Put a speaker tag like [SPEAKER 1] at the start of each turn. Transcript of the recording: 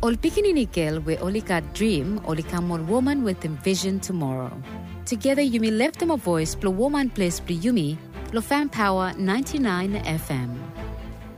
[SPEAKER 1] Ol Pikini we olika dream, olika more woman with envision tomorrow. Together you may lift them a voice, blow woman place, yumi, lo fan power 99 FM.